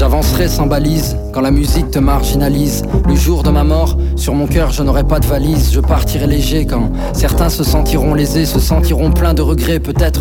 J'avancerai sans balise, quand la musique te marginalise. Le jour de ma mort, sur mon cœur je n'aurai pas de valise. Je partirai léger quand certains se sentiront lésés, se sentiront pleins de regrets, peut-être